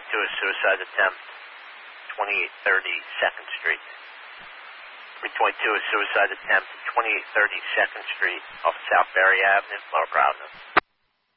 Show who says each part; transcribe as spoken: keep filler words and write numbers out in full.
Speaker 1: two, a suicide attempt, twenty-eight thirty second Street. three twenty-two, a suicide attempt, twenty-eight thirty second Street off South Berry Avenue, Lower Providence.